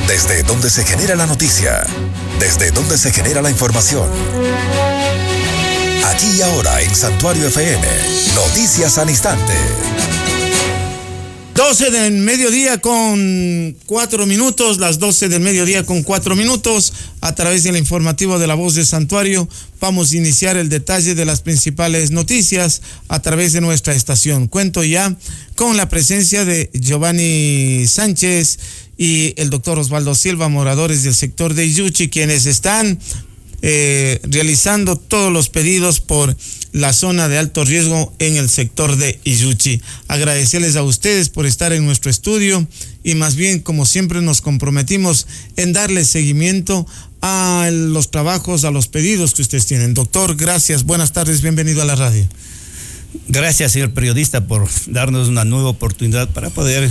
Desde donde se genera la noticia, desde donde se genera la información. Aquí y ahora en Santuario FM, noticias al instante. 12 del mediodía con 4 minutos, las 12 del mediodía con 4 minutos, a través del informativo de La Voz de Santuario, vamos a iniciar el detalle de las principales noticias a través de nuestra estación. Cuento ya con la presencia de Giovanni Sánchez y el doctor Osvaldo Silva, moradores del sector de Iyuchi, quienes están realizando todos los pedidos por la zona de alto riesgo en el sector de Iyuchi. Agradecerles a ustedes por estar en nuestro estudio y más bien, como siempre, nos comprometimos en darles seguimiento a los trabajos, a los pedidos que ustedes tienen. Doctor, gracias, buenas tardes, bienvenido a la radio. Gracias, señor periodista, por darnos una nueva oportunidad para poder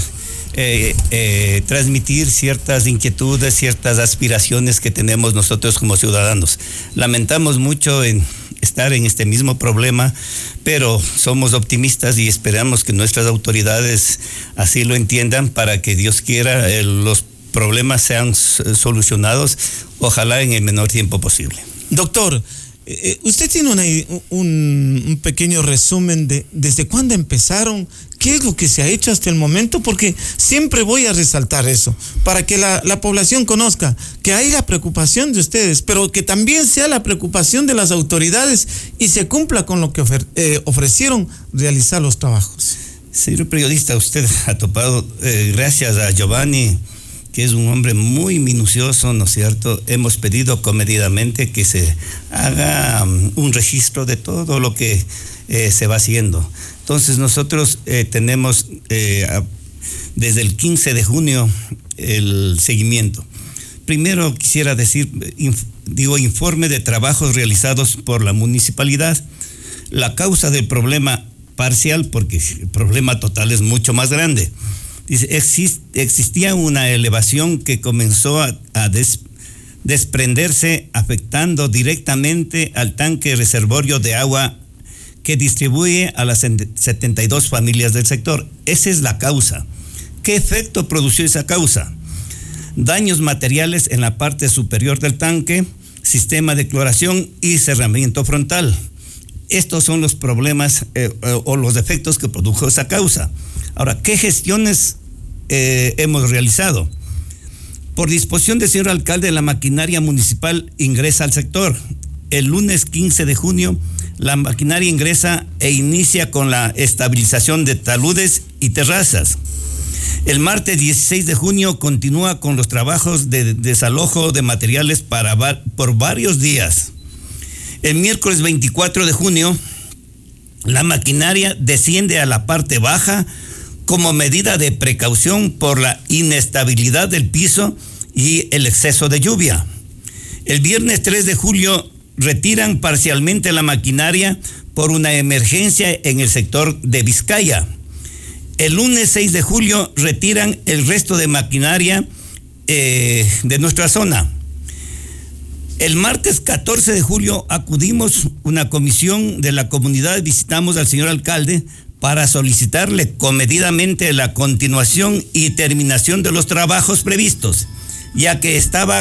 transmitir ciertas inquietudes, ciertas aspiraciones que tenemos nosotros como ciudadanos. Lamentamos mucho en estar en este mismo problema, pero somos optimistas y esperamos que nuestras autoridades así lo entiendan para que Dios quiera los problemas sean solucionados, ojalá en el menor tiempo posible. Doctor, usted tiene un pequeño resumen de desde cuándo empezaron, qué es lo que se ha hecho hasta el momento, porque siempre voy a resaltar eso, para que la población conozca que hay la preocupación de ustedes, pero que también sea la preocupación de las autoridades y se cumpla con lo que ofrecieron realizar los trabajos. Señor periodista, usted ha topado, gracias a Giovanni, que es un hombre muy minucioso, ¿no es cierto? Hemos pedido comedidamente que se haga un registro de todo lo que se va haciendo. Entonces nosotros tenemos desde el 15 de junio el seguimiento. Primero quisiera decir, informe de trabajos realizados por la municipalidad. La causa del problema parcial, porque el problema total es mucho más grande. Dice, existía una elevación que comenzó a desprenderse, afectando directamente al tanque reservorio de agua que distribuye a las 72 familias del sector. Esa es la causa. ¿Qué efecto produjo esa causa? Daños materiales en la parte superior del tanque, sistema de cloración y cerramiento frontal. Estos son los problemas o los efectos que produjo esa causa. Ahora, ¿qué gestiones hemos realizado? Por disposición del señor alcalde, la maquinaria municipal ingresa al sector. El lunes 15 de junio, la maquinaria ingresa e inicia con la estabilización de taludes y terrazas. El martes 16 de junio continúa con los trabajos de desalojo de materiales por varios días. El miércoles 24 de junio, la maquinaria desciende a la parte baja como medida de precaución por la inestabilidad del piso y el exceso de lluvia. El viernes 3 de julio retiran parcialmente la maquinaria por una emergencia en el sector de Vizcaya. El lunes 6 de julio retiran el resto de maquinaria de nuestra zona. El martes 14 de julio acudimos una comisión de la comunidad, visitamos al señor alcalde para solicitarle comedidamente la continuación y terminación de los trabajos previstos, ya que estaba